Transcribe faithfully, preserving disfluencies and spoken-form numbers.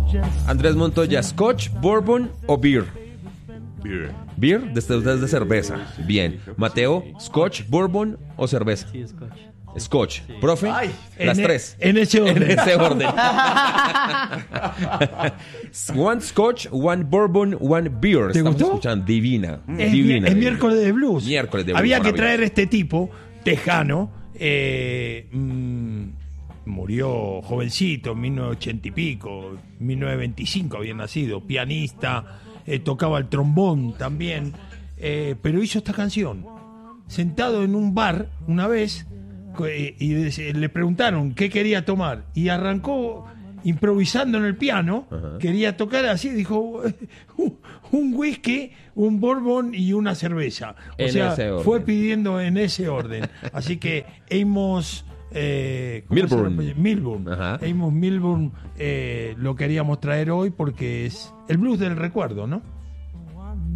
Andrés Montoya, Scotch, Bourbon o Beer. Beer. Beer, desde de, de cerveza. Bien. Mateo, Scotch, Bourbon o cerveza. Sí, Scotch. Scotch. Profe, Ay, las en, tres. En ese orden. En ese orden. One Scotch, one Bourbon, one Beer. ¿Te Estamos gustó? escuchando. Divina. Es, divina. es divina. miércoles de blues. Miércoles de blues, Había que maravilloso. traer a este tipo, tejano, eh, mm, murió jovencito, en mil novecientos ochenta y pico, mil novecientos veinticinco había nacido, pianista, eh, tocaba el trombón también, eh, pero hizo esta canción, sentado en un bar una vez, eh, y de- le preguntaron qué quería tomar, y arrancó improvisando en el piano. Ajá. Quería tocar así, dijo un whisky, un bourbon y una cerveza. O En sea, ese orden. fue pidiendo en ese orden. Así que Amos eh, ¿cómo Milburn. se llama? Milburn. Ajá. Amos Milburn eh, lo queríamos traer hoy porque es el blues del recuerdo, ¿no?